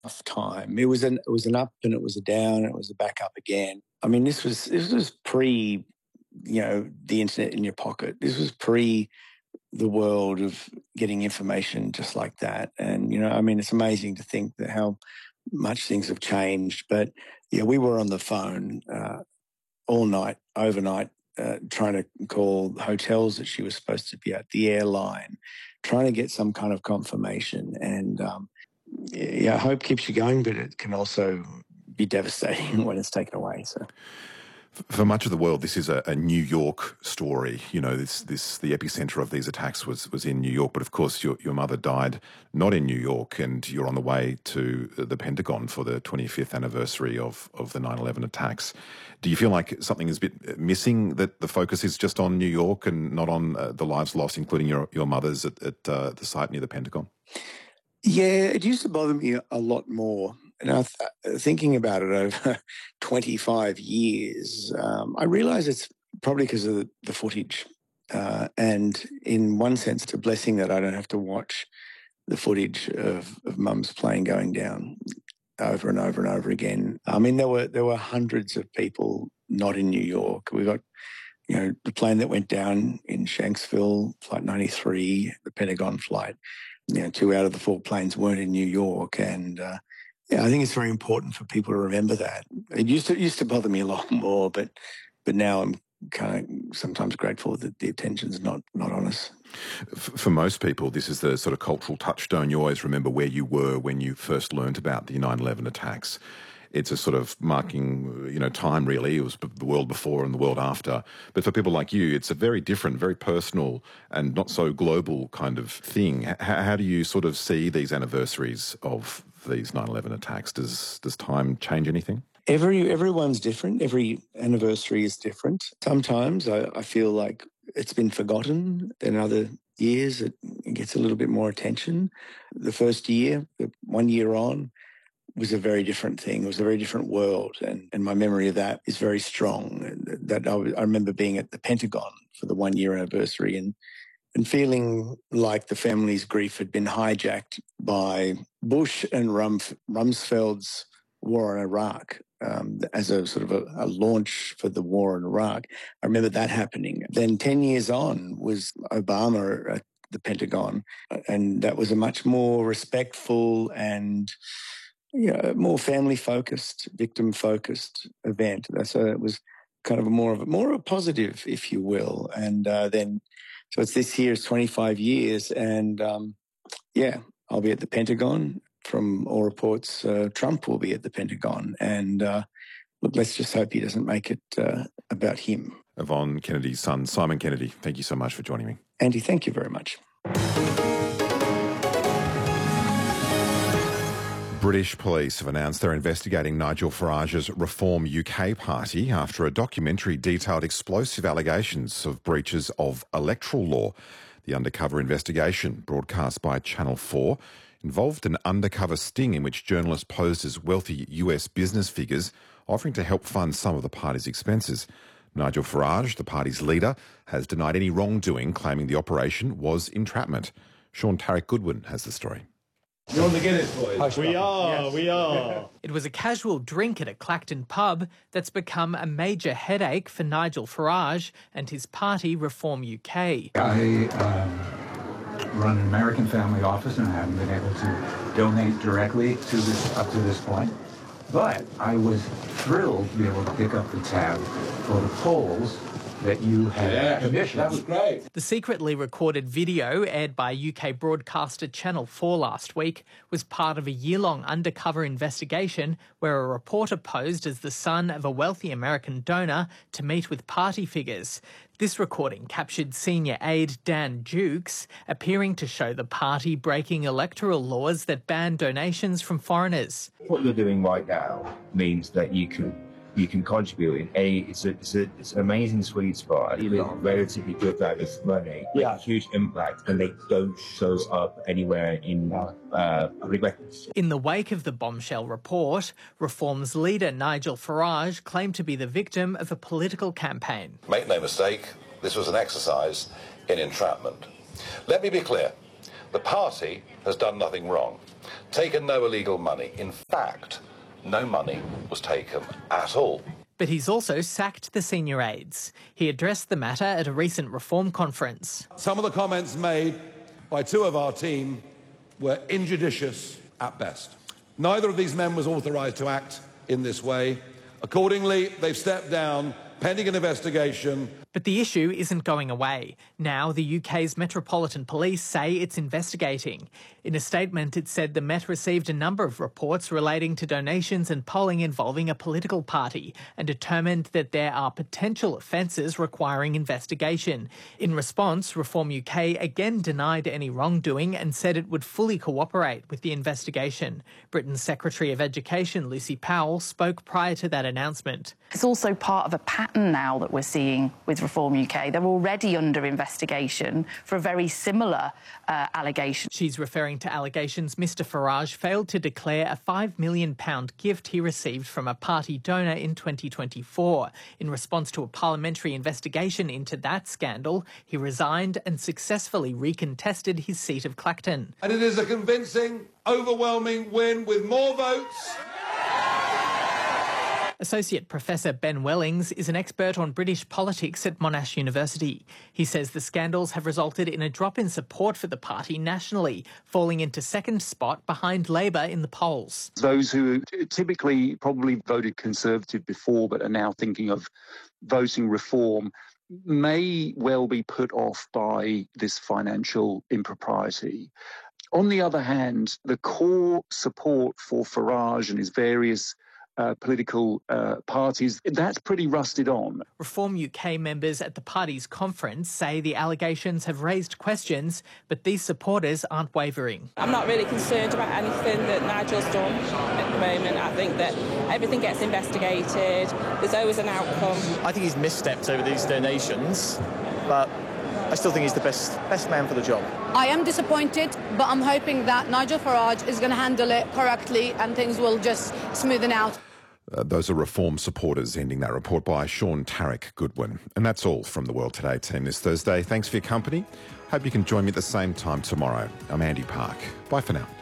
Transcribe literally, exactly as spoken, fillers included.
tough time. It was an it was an up and it was a down and it was a back up again. I mean, this was this was pre, you know, the internet in your pocket. This was pre the world of getting information just like that. And, you know, I mean, it's amazing to think that how much things have changed. But, yeah, we were on the phone uh, all night, overnight, uh, trying to call hotels that she was supposed to be at, the airline, trying to get some kind of confirmation. And, um, yeah, hope keeps you going, but it can also be devastating when it's taken away. So. For much of the world, this is a, a New York story. You know, this this the epicenter of these attacks was was in New York. But of course, your your mother died not in New York, and you're on the way to the Pentagon for the twenty-fifth anniversary of of the nine eleven attacks. Do you feel like something is a bit missing, that the focus is just on New York and not on uh, the lives lost, including your your mother's at, at uh, the site near the Pentagon? Yeah, it used to bother me a lot more. And I th- thinking about it over twenty-five years, um, I realise it's probably because of the, the footage. Uh, and in one sense, it's a blessing that I don't have to watch the footage of, of Mum's plane going down over and over and over again. I mean, there were there were hundreds of people not in New York. We got, you know, the plane that went down in Shanksville, Flight ninety-three, the Pentagon flight. You know, two out of the four planes weren't in New York, and uh, yeah, I think it's very important for people to remember that. It used to it used to bother me a lot more, but but now I'm kind of sometimes grateful that the attention's not not on us. For most people, this is the sort of cultural touchstone. You always remember where you were when you first learnt about the nine eleven attacks. It's a sort of marking, you know, time really. It was the world before and the world after. But for people like you, it's a very different, very personal and not so global kind of thing. H- how do you sort of see these anniversaries of these nine eleven attacks? Does does time change anything? Every everyone's different. Every anniversary is different. Sometimes I, I feel like it's been forgotten. In other years, it gets a little bit more attention. The first year, the one year on, was a very different thing. It was a very different world. And, and my memory of that is very strong. That I, I remember being at the Pentagon for the one-year anniversary and, and feeling like the family's grief had been hijacked by Bush and Rumf, Rumsfeld's war in Iraq um, as a sort of a, a launch for the war in Iraq. I remember that happening. Then ten years on was Obama at the Pentagon, and that was a much more respectful and yeah, more family-focused, victim-focused event. So it was kind of a more of a more of a positive, if you will. And uh, then, so it's this year, it's twenty-five years, and um, yeah, I'll be at the Pentagon. From all reports, uh, Trump will be at the Pentagon, and uh, look, let's just hope he doesn't make it uh, about him. Yvonne Kennedy's son, Simon Kennedy, thank you so much for joining me. Andy, thank you very much. British police have announced they're investigating Nigel Farage's Reform U K party after a documentary detailed explosive allegations of breaches of electoral law. The undercover investigation, broadcast by Channel four, involved an undercover sting in which journalists posed as wealthy U S business figures, offering to help fund some of the party's expenses. Nigel Farage, the party's leader, has denied any wrongdoing, claiming the operation was entrapment. Sean Tarek Goodwin has the story. You want to get it, boys? We are, yes. we are. It was a casual drink at a Clacton pub that's become a major headache for Nigel Farage and his party Reform U K. I um, run an American family office and I haven't been able to donate directly to this up to this point. But I was thrilled to be able to pick up the tab for the polls that you had yeah, commissioned. That was great. The secretly recorded video aired by U K broadcaster Channel four last week was part of a year-long undercover investigation where a reporter posed as the son of a wealthy American donor to meet with party figures. This recording captured senior aide Dan Dukes appearing to show the party breaking electoral laws that ban donations from foreigners. What you're doing right now means that you can you can contribute in a it's a, it's, a, it's an amazing sweet spot, with relatively good value of money, yeah. huge impact, and they don't show up anywhere in uh, public records. In the wake of the bombshell report, Reform's leader Nigel Farage claimed to be the victim of a political campaign. Make no mistake, this was an exercise in entrapment. Let me be clear, the party has done nothing wrong. taken no illegal money. In fact, no money was taken at all. But he's also sacked the senior aides. He addressed the matter at a recent reform conference. Some of the comments made by two of our team were injudicious at best. Neither of these men was authorised to act in this way. Accordingly, they've stepped down pending an investigation. But the issue isn't going away. Now the U K's Metropolitan Police say it's investigating. In a statement, it said the Met received a number of reports relating to donations and polling involving a political party and determined that there are potential offences requiring investigation. In response, Reform U K again denied any wrongdoing and said it would fully cooperate with the investigation. Britain's Secretary of Education, Lucy Powell, spoke prior to that announcement. It's also part of a pattern now that we're seeing with Reform U K. They're already under investigation for a very similar uh, allegation. She's referring to allegations Mr Farage failed to declare a five million pounds gift he received from a party donor in twenty twenty-four. In response to a parliamentary investigation into that scandal, he resigned and successfully recontested his seat of Clacton. And it is a convincing, overwhelming win with more votes. Associate Professor Ben Wellings is an expert on British politics at Monash University. He says the scandals have resulted in a drop in support for the party nationally, falling into second spot behind Labor in the polls. Those who typically probably voted Conservative before but are now thinking of voting Reform may well be put off by this financial impropriety. On the other hand, the core support for Farage and his various Uh, political uh, parties, that's pretty rusted on. Reform U K members at the party's conference say the allegations have raised questions, but these supporters aren't wavering. I'm not really concerned about anything that Nigel's done at the moment. I think that everything gets investigated. There's always an outcome. I think he's misstepped over these donations, but I still think he's the best best man for the job. I am disappointed, but I'm hoping that Nigel Farage is going to handle it correctly and things will just smoothen out. Uh, those are Reform supporters, ending that report by Sean Tarek Goodwin. And that's all from the World Today team this Thursday. Thanks for your company. Hope you can join me at the same time tomorrow. I'm Andy Park. Bye for now.